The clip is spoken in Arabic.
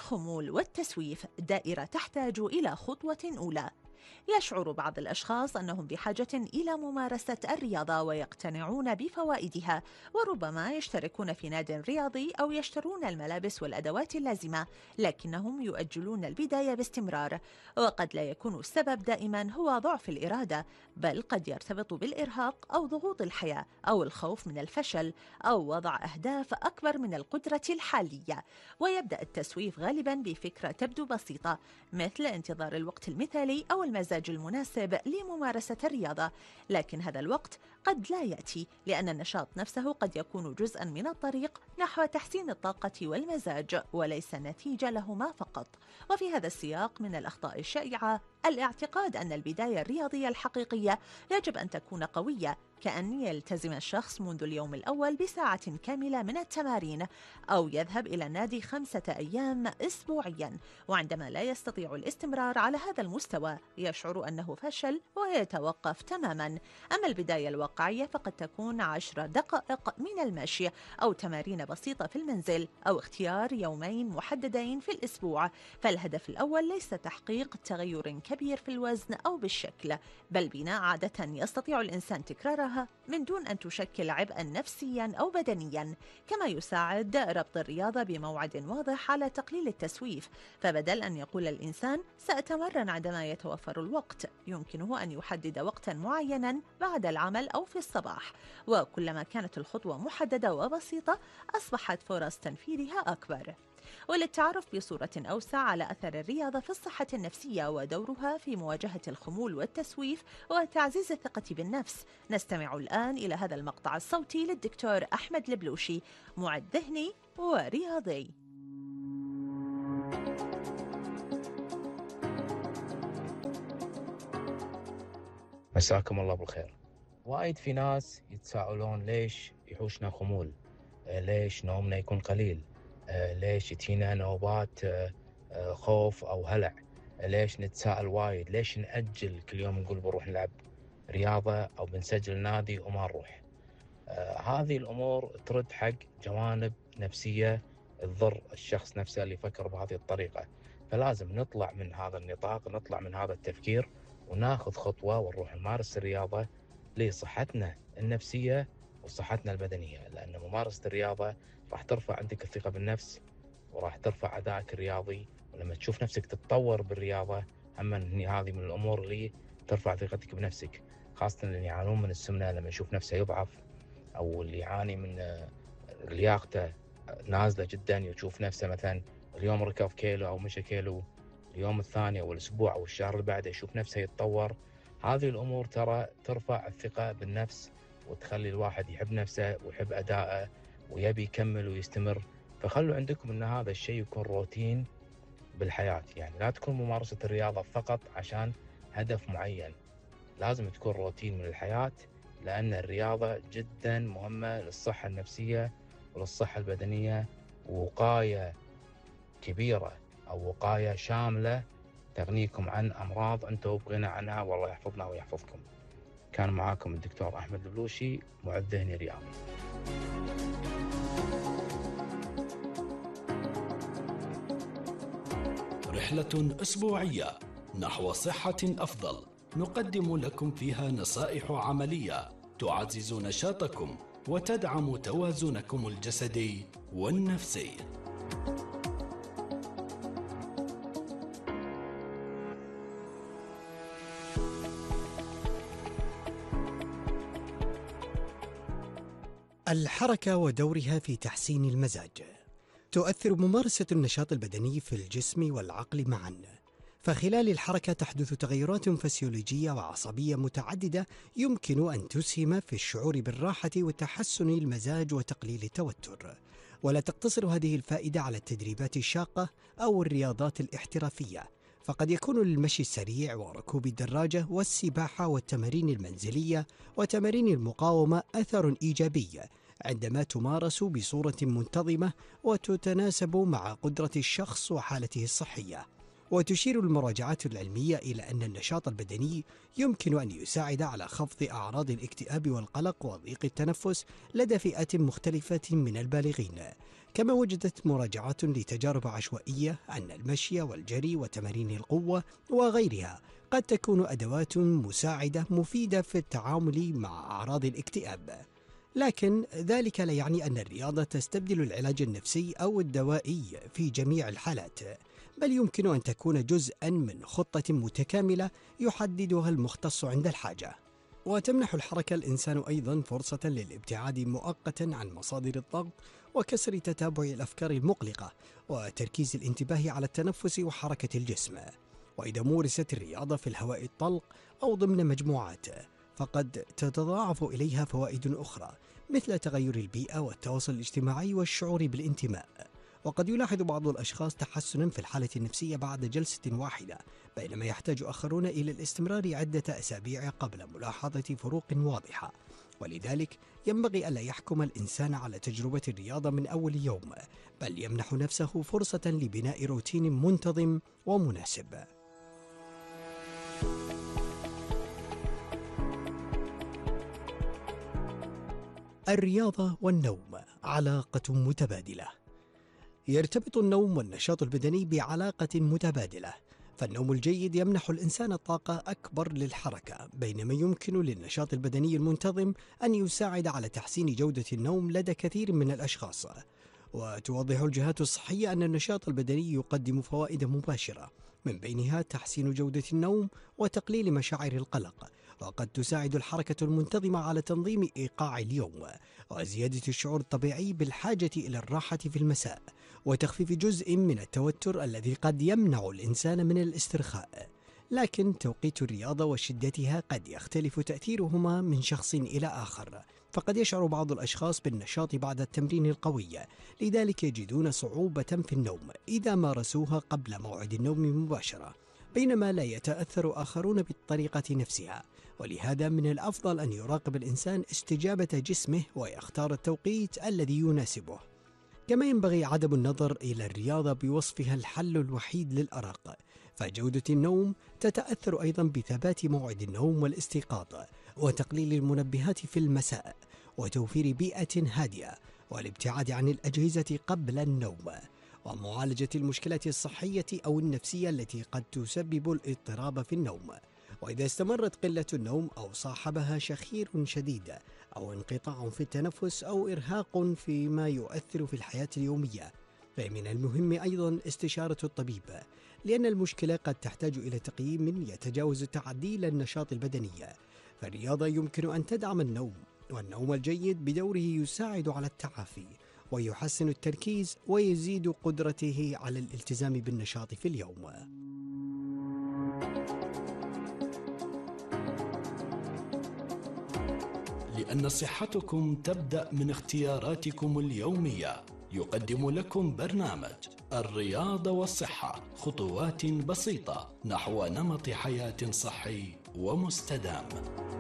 الخمول والتسويف دائرة تحتاج إلى خطوة أولى. يشعر بعض الأشخاص أنهم بحاجة إلى ممارسة الرياضة ويقتنعون بفوائدها، وربما يشتركون في ناد رياضي أو يشترون الملابس والأدوات اللازمة، لكنهم يؤجلون البداية باستمرار. وقد لا يكون السبب دائما هو ضعف الإرادة، بل قد يرتبط بالإرهاق أو ضغوط الحياة أو الخوف من الفشل أو وضع أهداف أكبر من القدرة الحالية. ويبدأ التسويف غالبا بفكرة تبدو بسيطة، مثل انتظار الوقت المثالي أو المزاج المناسب لممارسة الرياضة، لكن هذا الوقت قد لا يأتي، لأن النشاط نفسه قد يكون جزءا من الطريق نحو تحسين الطاقة والمزاج وليس نتيجة لهما فقط. وفي هذا السياق من الأخطاء الشائعة الاعتقاد أن البداية الرياضية الحقيقية يجب أن تكون قوية، كأن يلتزم الشخص منذ اليوم الأول بساعة كاملة من التمارين، أو يذهب إلى النادي 5 أيام أسبوعيا. وعندما لا يستطيع الاستمرار على هذا المستوى يشعر أنه فشل ويتوقف تماما. أما البداية الواقعية فقد تكون 10 دقائق من المشي، أو تمارين بسيطة في المنزل، أو اختيار يومين محددين في الأسبوع. فالهدف الأول ليس تحقيق تغير كبير في الوزن أو بالشكل، بل بناء عادة يستطيع الإنسان تكرارها من دون أن تشكل عبئا نفسيا أو بدنيا. كما يساعد ربط الرياضة بموعد واضح على تقليل التسويف، فبدل أن يقول الإنسان سأتمرن عندما يتوفر الوقت، يمكنه أن يحدد وقتا معينا بعد العمل أو في الصباح. وكلما كانت الخطوة محددة وبسيطة أصبحت فرص تنفيذها أكبر. وللتعرف بصورة أوسع على أثر الرياضة في الصحة النفسية ودورها في مواجهة الخمول والتسويف وتعزيز الثقة بالنفس، نستمع الآن إلى هذا المقطع الصوتي للدكتور أحمد البلوشي، معد ذهني ورياضي. مساكم الله بالخير. وايد في ناس يتساءلون ليش يحوشنا خمول، ليش نومنا يكون قليل، ليش تجينا نوبات خوف أو هلع، ليش نتساءل وايد، ليش نأجل كل يوم نقول بنروح نلعب رياضة أو بنسجل نادي وما نروح. هذه الأمور ترد حق جوانب نفسية تضر الشخص نفسه اللي يفكر بهذه الطريقة. فلازم نطلع من هذا النطاق، نطلع من هذا التفكير وناخذ خطوة ونروح نمارس الرياضة لصحتنا النفسية وصحتنا البدنية، لأن ممارسة الرياضة راح ترفع عندك الثقة بالنفس وراح ترفع أدائك الرياضي. ولما تشوف نفسك تتطور بالرياضة هذه من الأمور اللي ترفع ثقتك بنفسك، خاصة اللي يعانون من السمنة لما يشوف نفسه يضعف، أو اللي يعاني من لياقته نازلة جدا، يشوف نفسه مثلا اليوم ركض كيلو أو مشى كيلو، اليوم الثاني أو الأسبوع أو الشهر اللي بعده يشوف نفسه يتطور. هذه الأمور ترى ترفع الثقة بالنفس وتخلي الواحد يحب نفسه ويحب أدائه ويبي يكمل ويستمر. فخلوا عندكم أن هذا الشيء يكون روتين بالحياة، يعني لا تكون ممارسة الرياضة فقط عشان هدف معين، لازم تكون روتين من الحياة، لأن الرياضة جدا مهمة للصحة النفسية وللصحة البدنية، ووقاية كبيرة أو وقاية شاملة تغنيكم عن أمراض أنتم بغنى عنها، والله يحفظنا ويحفظكم. كان معاكم الدكتور أحمد البلوشي، معد ذهني رياضي. رحلة أسبوعية نحو صحة أفضل، نقدم لكم فيها نصائح عملية تعزز نشاطكم وتدعم توازنكم الجسدي والنفسي. الحركة ودورها في تحسين المزاج. تؤثر ممارسة النشاط البدني في الجسم والعقل معا، فخلال الحركة تحدث تغيرات فسيولوجية وعصبية متعددة يمكن أن تسهم في الشعور بالراحة وتحسن المزاج وتقليل التوتر. ولا تقتصر هذه الفائدة على التدريبات الشاقة أو الرياضات الاحترافية، فقد يكون للمشي السريع وركوب الدراجة والسباحة والتمارين المنزلية وتمارين المقاومة أثر إيجابي عندما تمارس بصورة منتظمة وتتناسب مع قدرة الشخص وحالته الصحية. وتشير المراجعات العلمية إلى أن النشاط البدني يمكن أن يساعد على خفض أعراض الاكتئاب والقلق وضيق التنفس لدى فئات مختلفة من البالغين. كما وجدت مراجعات لتجارب عشوائية أن المشي والجري وتمارين القوة وغيرها قد تكون أدوات مساعدة مفيدة في التعامل مع أعراض الاكتئاب، لكن ذلك لا يعني أن الرياضة تستبدل العلاج النفسي أو الدوائي في جميع الحالات، بل يمكن أن تكون جزءاً من خطة متكاملة يحددها المختص عند الحاجة. وتمنح الحركة الإنسان أيضاً فرصة للابتعاد مؤقتاً عن مصادر الضغط وكسر تتابع الأفكار المقلقة وتركيز الانتباه على التنفس وحركة الجسم. وإذا مورست الرياضة في الهواء الطلق أو ضمن مجموعات فقد تتضاعف إليها فوائد أخرى مثل تغير البيئة والتواصل الاجتماعي والشعور بالانتماء. وقد يلاحظ بعض الأشخاص تحسناً في الحالة النفسية بعد جلسة واحدة، بينما يحتاج آخرون إلى الاستمرار عدة أسابيع قبل ملاحظة فروق واضحة. ولذلك ينبغي ألا يحكم الإنسان على تجربة الرياضة من أول يوم، بل يمنح نفسه فرصة لبناء روتين منتظم ومناسب. الرياضة والنوم علاقة متبادلة. يرتبط النوم والنشاط البدني بعلاقة متبادلة، فالنوم الجيد يمنح الإنسان طاقة أكبر للحركة، بينما يمكن للنشاط البدني المنتظم أن يساعد على تحسين جودة النوم لدى كثير من الأشخاص. وتوضح الجهات الصحية أن النشاط البدني يقدم فوائد مباشرة، من بينها تحسين جودة النوم وتقليل مشاعر القلق، وقد تساعد الحركة المنتظمة على تنظيم إيقاع اليوم وزيادة الشعور الطبيعي بالحاجة إلى الراحة في المساء وتخفيف جزء من التوتر الذي قد يمنع الإنسان من الاسترخاء. لكن توقيت الرياضة وشدتها قد يختلف تأثيرهما من شخص إلى آخر، فقد يشعر بعض الأشخاص بالنشاط بعد التمرين القوي، لذلك يجدون صعوبة في النوم إذا مارسوها قبل موعد النوم مباشرة، بينما لا يتأثر آخرون بالطريقة نفسها. ولهذا من الأفضل أن يراقب الإنسان استجابة جسمه ويختار التوقيت الذي يناسبه. كما ينبغي عدم النظر إلى الرياضة بوصفها الحل الوحيد للأرق، فجودة النوم تتأثر أيضا بثبات موعد النوم والاستيقاظ وتقليل المنبهات في المساء وتوفير بيئة هادئة والابتعاد عن الأجهزة قبل النوم ومعالجة المشكلات الصحية أو النفسية التي قد تسبب الاضطراب في النوم. وإذا استمرت قلة النوم أو صاحبها شخير شديد أو انقطاع في التنفس أو إرهاق فيما يؤثر في الحياة اليومية، فمن المهم أيضا استشارة الطبيب، لأن المشكلة قد تحتاج إلى تقييم يتجاوز تعديل النشاط البدني. فالرياضة يمكن أن تدعم النوم، والنوم الجيد بدوره يساعد على التعافي ويحسن التركيز ويزيد قدرته على الالتزام بالنشاط في اليوم. لأن صحتكم تبدأ من اختياراتكم اليومية، يقدم لكم برنامج الرياضة والصحة خطوات بسيطة نحو نمط حياة صحي ومستدام.